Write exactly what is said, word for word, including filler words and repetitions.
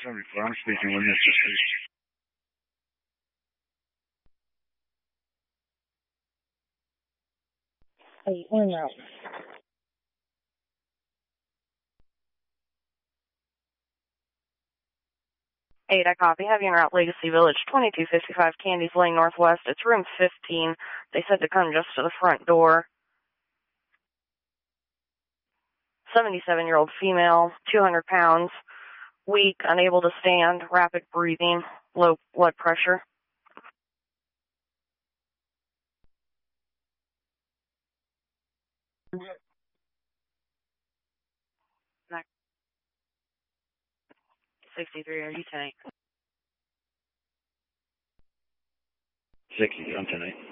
seventy-four, I'm speaking with Mister C. Hey, one route. Eight, I copy. Heavy en route, Legacy Village, twenty-two fifty-five Candies Lane Northwest. It's room fifteen. They said to come just to the front door. seventy-seven-year-old female, two hundred pounds, weak, unable to stand, rapid breathing, low blood pressure. sixty-three, are you tank? sixty, I'm tonight.